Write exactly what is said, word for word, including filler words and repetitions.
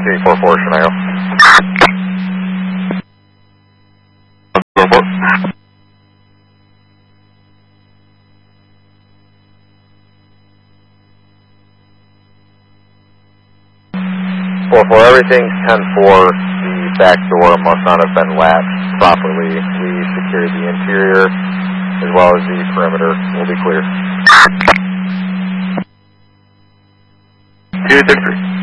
three four four, Chanel. four four, everything ten four, the back door must not have been latched properly. We secured the interior as well as the perimeter. We'll be clear. two six three.